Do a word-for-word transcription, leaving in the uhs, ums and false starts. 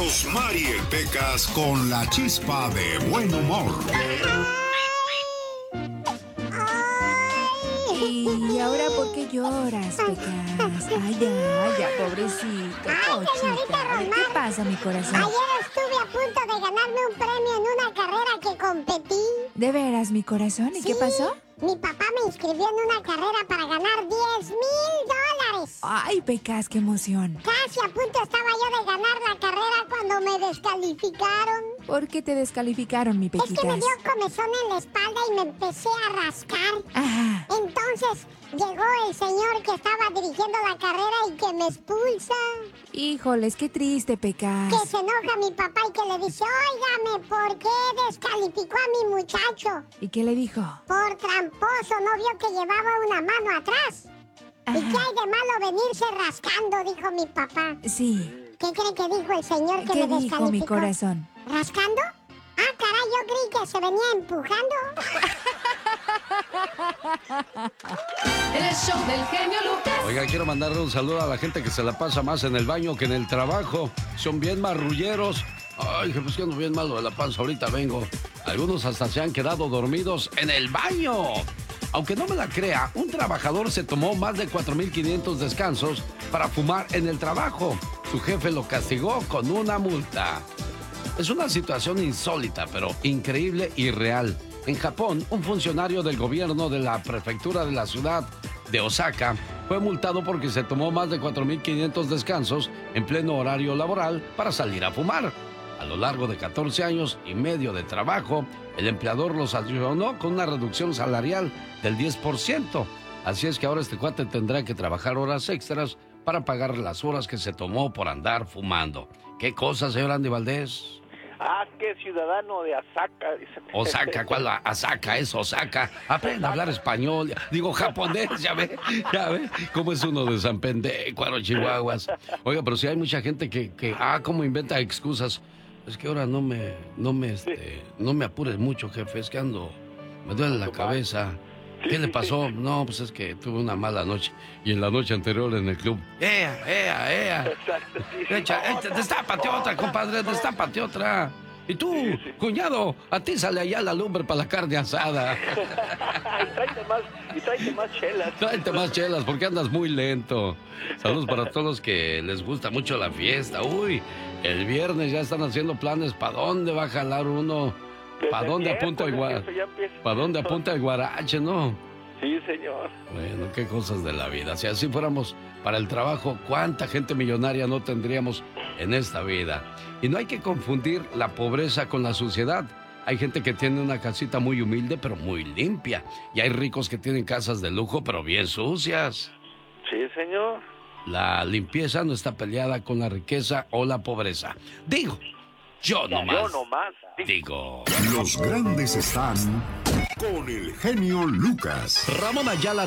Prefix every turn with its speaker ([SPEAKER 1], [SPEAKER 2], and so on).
[SPEAKER 1] Rosmarie Pecas con la chispa de buen humor.
[SPEAKER 2] ¿Y ahora por qué lloras, Pecas? Ay, ya, ya, pobrecito, Pochita. ¿Qué pasa, mi corazón?
[SPEAKER 3] Ayer estuve a punto de ganarme un premio en una carrera que competí.
[SPEAKER 2] ¿De veras, mi corazón? ¿Y
[SPEAKER 3] sí,
[SPEAKER 2] qué pasó?
[SPEAKER 3] Mi papá me inscribió en una carrera para ganar diez mil dólares.
[SPEAKER 2] Ay, Pecas, qué emoción.
[SPEAKER 3] Casi a punto estaba yo de ganar la carrera cuando me descalificaron.
[SPEAKER 2] ¿Por qué te descalificaron, mi Pequitas?
[SPEAKER 3] Es que me dio comezón en la espalda y me empecé a rascar.
[SPEAKER 2] Ajá.
[SPEAKER 3] Entonces llegó el señor que estaba dirigiendo la carrera y que me expulsa.
[SPEAKER 2] Híjoles, qué triste, Pecas.
[SPEAKER 3] Que se enoja mi papá y que le dice, óigame, ¿por qué descalificó a mi muchacho?
[SPEAKER 2] ¿Y qué le dijo?
[SPEAKER 3] Por tramposo, ¿no vio que llevaba una mano atrás?
[SPEAKER 2] Ajá.
[SPEAKER 3] ¿Y qué hay de malo venirse rascando? Dijo mi papá.
[SPEAKER 2] Sí.
[SPEAKER 3] ¿Qué cree que dijo el señor que
[SPEAKER 2] ¿Qué
[SPEAKER 3] me
[SPEAKER 2] dijo,
[SPEAKER 3] descalificó?
[SPEAKER 2] mi corazón?
[SPEAKER 3] ¿Rascando? Ah, caray, yo creí que se venía empujando.
[SPEAKER 4] El show del genio Lucas.
[SPEAKER 5] Oiga, quiero mandarle un saludo a la gente que se la pasa más en el baño que en el trabajo. Son bien marrulleros. Ay, que pues que ando bien malo de la panza, ahorita vengo. Algunos hasta se han quedado dormidos en el baño. Aunque no me la crea, un trabajador se tomó más de cuatro mil quinientos descansos para fumar en el trabajo. Su jefe lo castigó con una multa. Es una situación insólita, pero increíble y real. En Japón, un funcionario del gobierno de la prefectura de la ciudad de Osaka fue multado porque se tomó más de cuatro mil quinientos descansos en pleno horario laboral para salir a fumar. A lo largo de catorce años y medio de trabajo, el empleador los sancionó con una reducción salarial del diez por ciento. Así es que ahora este cuate tendrá que trabajar horas extras para pagar las horas que se tomó por andar fumando. ¿Qué cosa, señor Andy Valdés?
[SPEAKER 6] Ah, qué ciudadano de Osaka.
[SPEAKER 5] Osaka, ¿cuál? Osaka, es Osaka. Aprenda a hablar español, digo japonés, ya ve, ya ve, cómo es uno de San Pendecuaro, Chihuahuas. Oiga, pero si hay mucha gente que, que, ah, cómo inventa excusas. Es que ahora no me, no me, este, no me apures mucho, jefe, es que ando, me duele la cabeza. ¿Qué le pasó? No, pues es que tuve una mala noche. Y en la noche anterior en el club, ¡ea, ea, ea!
[SPEAKER 6] Exacto, sí.
[SPEAKER 5] Echa, echa, destápate otra, compadre, destápate otra. Y tú, sí, sí. cuñado, a ti sale allá la lumbre para la carne asada.
[SPEAKER 6] y, tráete más, y tráete más chelas.
[SPEAKER 5] Tráete más chelas, porque andas muy lento. Saludos para todos los que les gusta mucho la fiesta. Uy, el viernes ya están haciendo planes. ¿Para dónde va a jalar uno? ¿Para dónde apunta el guarache? ¿Para dónde apunta el guarache, no?
[SPEAKER 6] Sí, señor.
[SPEAKER 5] Bueno, qué cosas de la vida. Si así fuéramos para el trabajo, ¿cuánta gente millonaria no tendríamos en esta vida? Y no hay que confundir la pobreza con la suciedad. Hay gente que tiene una casita muy humilde, pero muy limpia. Y hay ricos que tienen casas de lujo, pero bien sucias.
[SPEAKER 6] Sí, señor.
[SPEAKER 5] La limpieza no está peleada con la riqueza o la pobreza. Digo, yo nomás.
[SPEAKER 6] Yo nomás.
[SPEAKER 5] Digo.
[SPEAKER 1] Los grandes están con el genio Lucas.
[SPEAKER 5] Ramón Ayala